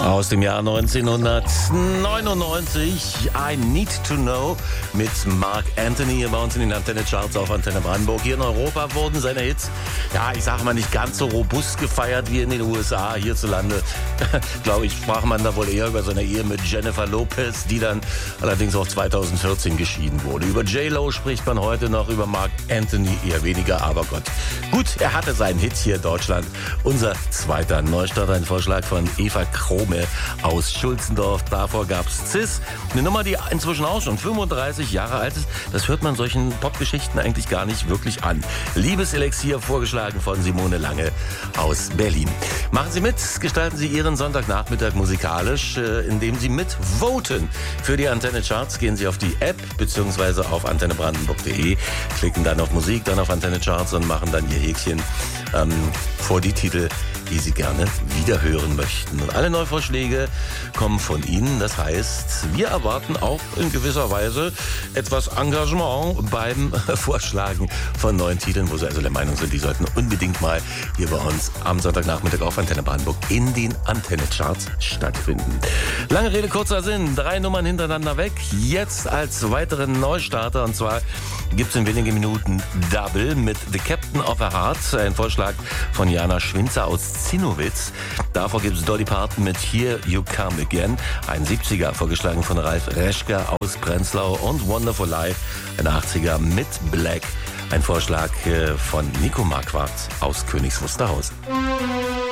Aus dem Jahr 1999, I Need to Know mit Mark Anthony hier bei uns in den Antenne-Charts auf Antenne Brandenburg. Hier in Europa wurden seine Hits, ja, ich sag mal, nicht ganz so robust gefeiert wie in den USA. Hierzulande, glaube ich, sprach man da wohl eher über seine Ehe mit Jennifer Lopez, die dann allerdings auch 2014 geschieden wurde. Über J-Lo spricht man heute noch, über Mark Anthony eher weniger, aber Gott. Gut, er hatte seinen Hit hier in Deutschland. Unser zweiter Neustart, ein Vorschlag von Eva Krome aus Schulzendorf. Davor gab's Cis, eine Nummer, die inzwischen auch schon 35 Jahre alt ist. Das hört man solchen Popgeschichten eigentlich gar nicht wirklich an. Liebeselixier, vorgeschlagen von Simone Lange aus Berlin. Machen Sie mit, gestalten Sie Ihren Sonntagnachmittag musikalisch, indem Sie mitvoten. Für die Antenne Charts gehen Sie auf die App bzw. auf antennebrandenburg.de, klicken dann auf Musik, dann auf Antenne Charts und machen dann Ihr Häkchen vor die Titel, die Sie gerne wiederhören möchten. Und alle Neuvorschläge kommen von Ihnen. Das heißt, wir erwarten auch in gewisser Weise etwas Engagement beim Vorschlagen von neuen Titeln, wo Sie also der Meinung sind, die sollten unbedingt mal hier bei uns am Sonntagnachmittag auf Antenne Brandenburg in den Antenne-Charts stattfinden. Lange Rede, kurzer Sinn. 3 Nummern hintereinander weg. Jetzt als weiteren Neustarter. Und zwar gibt es in wenigen Minuten Double mit The Captain of a Heart. Ein Vorschlag von Jana Schwinzer aus Zinnowitz. Davor gibt es Dolly Parton mit Here You Come Again. Ein 70er, vorgeschlagen von Ralf Reschke aus Prenzlau. Und Wonderful Life, ein 80er mit Black. Ein Vorschlag von Nico Marquardt aus Königs Wusterhausen.